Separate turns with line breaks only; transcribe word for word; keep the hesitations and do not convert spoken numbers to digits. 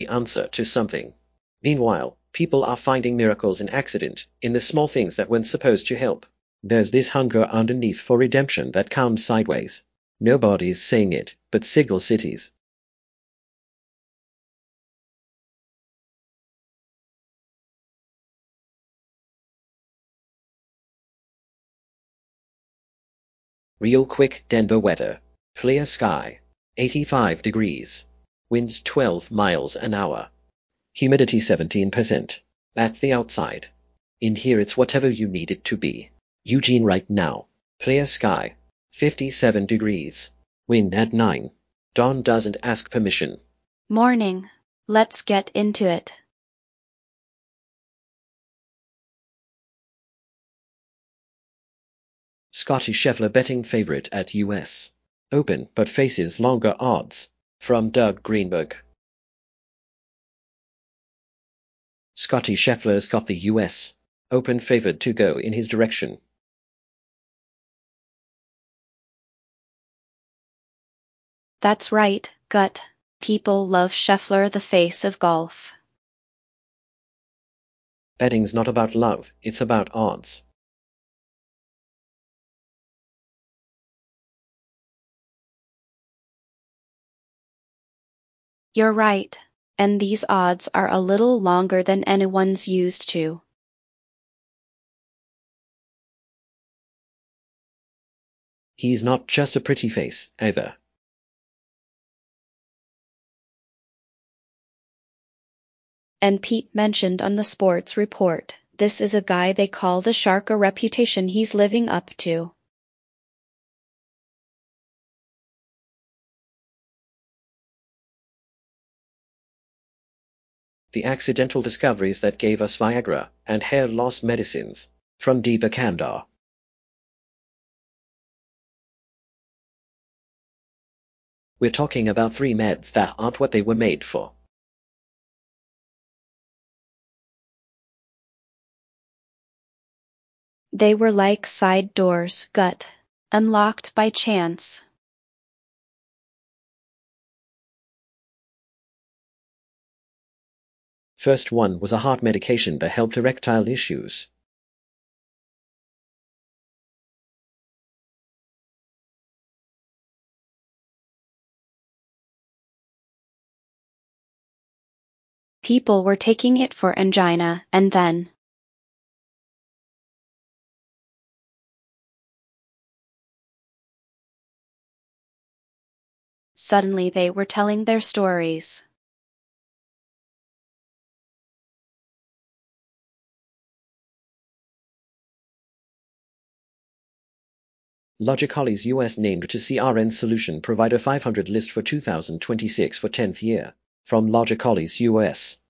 the answer to something. Meanwhile, people are finding miracles in accident, in the small things that weren't supposed to help. There's this hunger underneath for redemption that comes sideways. Nobody's saying it, but Sigil cities. Real quick Denver weather. Clear sky. eighty-five degrees. Wind twelve miles an hour. Humidity seventeen percent. At the outside. In here it's whatever you need it to be. Eugene right now. Clear sky. fifty-seven degrees. Wind at nine. Dawn doesn't ask permission.
Morning. Let's get into it.
Scotty Scheffler betting favorite at U S Open but faces longer odds. From Doug Greenberg. Scotty Scheffler's got the U S Open favored to go in his direction.
That's right, Gut. People love Scheffler, the face of golf.
Betting's not about love, it's about odds.
You're right, and these odds are a little longer than anyone's used to.
He's not just a pretty face, either.
And Pete mentioned on the sports report, this is a guy they call the Shark, a reputation he's living up to.
The accidental discoveries that gave us Viagra and hair loss medicines. From Deepa Kandar. We're talking about three meds that aren't what they were made for.
They were like side doors, Gut. Unlocked by chance.
First one was a heart medication that helped erectile issues.
People were taking it for angina, and then suddenly they were telling their stories.
Logicalis U S named to C R N Solution Provider five hundred list for two thousand twenty-six for tenth year. From Logicalis U S.